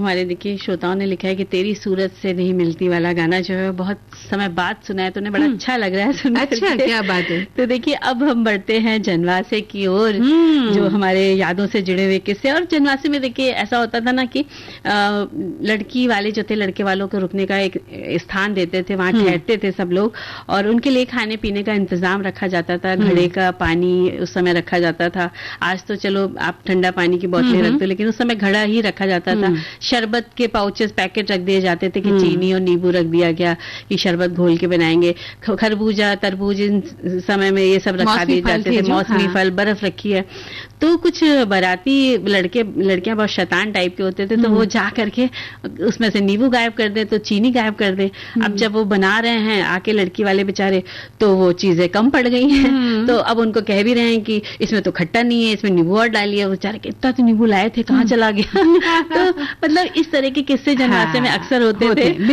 हमारे देखिए श्रोताओं ने लिखा है कि तेरी सूरत से नहीं मिलती वाला गाना जो है बहुत समय बाद सुना है, तो उन्हें बड़ा अच्छा लग रहा है सुनकर। अच्छा, क्या बात है। तो देखिए अब हम बढ़ते हैं जनवासे की ओर, जो हमारे यादों से जुड़े हुए किस्से। और जनवासे में देखिए ऐसा होता था ना कि लड़की वाले जो थे लड़के वालों को रुकने का एक स्थान देते थे, वहां ठहरते थे सब लोग, और उनके लिए खाने पीने का इंतजाम रखा जाता था, घड़े का पानी उस समय रखा जाता था। आज तो चलो आप ठंडा पानी की बोतलें रखते हो, लेकिन उस समय घड़ा ही रखा जाता था। शरबत के पाउचेस पैकेट रख दिए जाते थे कि चीनी और नींबू रख दिया गया कि शरबत घोल के बनाएंगे। खरबूजा तरबूज इन समय में ये सब रखा दिए जाते थे, मौसमी फल, बर्फ रखी है। तो कुछ बाराती लड़कियां बहुत शैतान टाइप के होते थे, तो वो जा करके उसमें से नींबू गायब कर दे तो चीनी गायब कर दे। अब जब वो बना रहे हैं आके लड़की वाले बेचारे, तो वो चीजें कम पड़ गई हैं। तो अब उनको कह भी रहे हैं कि इसमें तो खट्टा नहीं है, इसमें नींबू और डालिए। बेचारे इतना तो नींबू लाए थे, कहाँ चला गया। तो मतलब इस तरह के किस्से जनवासे में अक्सर होते थे।